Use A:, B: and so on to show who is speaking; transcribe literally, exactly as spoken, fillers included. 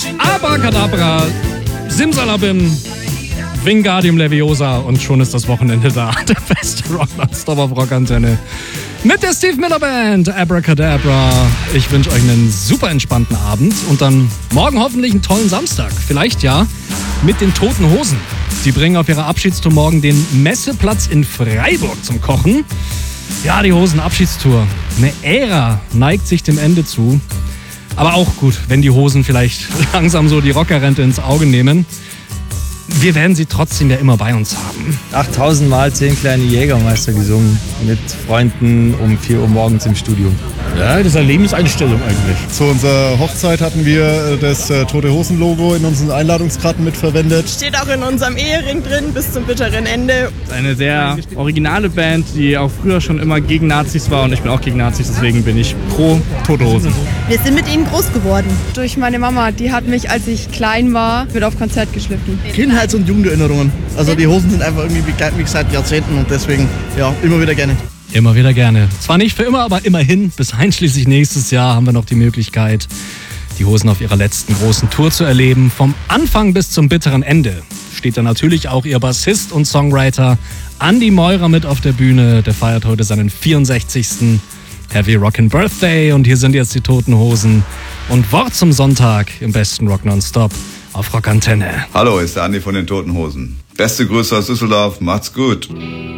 A: Abracadabra, Simsalabim, Wingardium Leviosa und schon ist das Wochenende da. Der beste Rock nonstop auf Rockantenne. Mit der Steve Miller Band, Abracadabra. Ich wünsche euch einen super entspannten Abend und dann morgen hoffentlich einen tollen Samstag. Vielleicht ja mit den Toten Hosen. Die bringen auf ihrer Abschiedstour morgen den Messeplatz in Freiburg zum Kochen. Ja, die Hosen-Abschiedstour. Eine Ära neigt sich dem Ende zu. Aber auch gut, wenn die Hosen vielleicht langsam so die Rockerrente ins Auge nehmen. Wir werden sie trotzdem ja immer bei uns haben.
B: achttausend Mal zehn kleine Jägermeister gesungen mit Freunden um vier Uhr morgens im Studio.
C: Ja, das ist eine Lebenseinstellung eigentlich.
D: Zu unserer Hochzeit hatten wir das äh, Tote Hosen Logo in unseren Einladungskarten mitverwendet.
E: Steht auch in unserem Ehering drin bis zum bitteren Ende.
F: Eine sehr originale Band, die auch früher schon immer gegen Nazis war und ich bin auch gegen Nazis, deswegen bin ich pro Tote Hosen.
E: Wir sind mit ihnen groß geworden.
G: Durch meine Mama, die hat mich, als ich klein war, mit auf Konzert geschliffen.
H: Kindheits- und Jugenderinnerungen. Also die Hosen sind einfach irgendwie begleitet mich seit Jahrzehnten und deswegen ja immer wieder gerne.
A: Immer wieder gerne. Zwar nicht für immer, aber immerhin. Bis einschließlich nächstes Jahr haben wir noch die Möglichkeit, die Hosen auf ihrer letzten großen Tour zu erleben. Vom Anfang bis zum bitteren Ende steht da natürlich auch ihr Bassist und Songwriter Andi Meurer mit auf der Bühne. Der feiert heute seinen vierundsechzigsten Heavy Rockin' Birthday. Und hier sind jetzt die Toten Hosen. Und Wort zum Sonntag im besten Rock Nonstop auf Rockantenne.
I: Hallo, ist der Andi von den Toten Hosen. Beste Grüße aus Düsseldorf. Macht's gut.